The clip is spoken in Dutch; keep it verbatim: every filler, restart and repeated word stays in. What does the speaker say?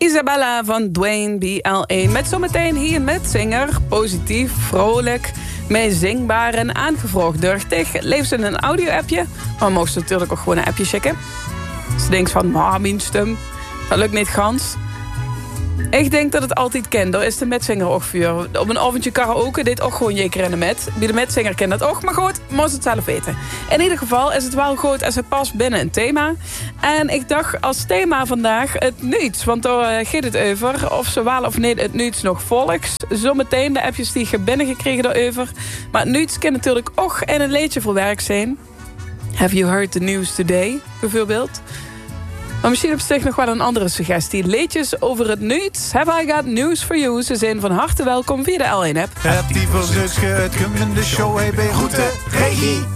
Isabella van Dwayne B L één. Met zometeen hier met zinger. Positief, vrolijk, meezingbaar en aangevroegdurchtig. Leeft ze in een audio-appje. Maar mocht ze natuurlijk ook gewoon een appje checken. Ze denkt van, maar mijn stem, dat lukt niet gans. Ik denk dat het altijd kent. Daar is de metzinger ook voor. Op een avondje karaoke dit ook gewoon jeker in de met. Wie de metzinger kent dat ook, maar goed, moest het zelf weten. In ieder geval is het wel goed als het past binnen een thema. En ik dacht als thema vandaag het niets. Want daar gaat het over of zowel of niet het niets nog volks. Zometeen de appjes die je binnengekregen daarover. Maar het niets kan natuurlijk ook in een leedje voor werk zijn. Have you heard the news today, bijvoorbeeld? Maar misschien op zich nog wel een andere suggestie. Leedjes over het niets. Have I got news for you? Ze zijn van harte welkom via de L één app. Heb die verzusje, het de show, hey, ben goede regie.